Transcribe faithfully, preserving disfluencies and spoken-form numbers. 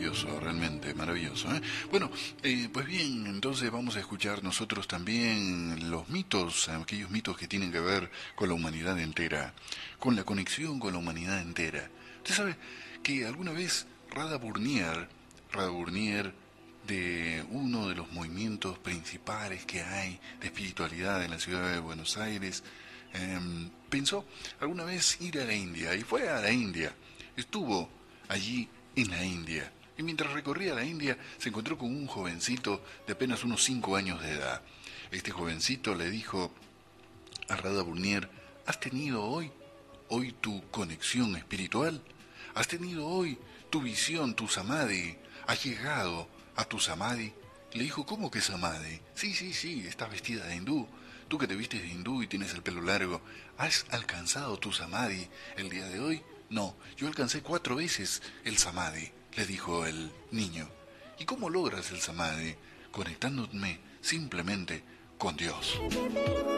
maravilloso, realmente maravilloso, ¿eh? Bueno, eh, pues bien, entonces vamos a escuchar nosotros también los mitos, aquellos mitos que tienen que ver con la humanidad entera, con la conexión con la humanidad entera. Usted sabe que alguna vez Rada Burnier, Rada Burnier, de uno de los movimientos principales que hay de espiritualidad en la ciudad de Buenos Aires, eh, pensó alguna vez ir a la India, y fue a la India, estuvo allí en la India, y mientras recorría la India se encontró con un jovencito de apenas unos cinco años de edad. Este jovencito le dijo a Radha Burnier: ¿has tenido hoy, hoy tu conexión espiritual? ¿Has tenido hoy tu visión, tu samadhi? ¿Has llegado a tu samadhi? Le dijo: ¿cómo que samadhi? Sí, sí, sí, estás vestida de hindú. Tú que te vistes de hindú y tienes el pelo largo, ¿has alcanzado tu samadhi el día de hoy? No, yo alcancé cuatro veces el samadhi, le dijo el niño. ¿Y cómo logras el samadhi? Conectándome simplemente con Dios.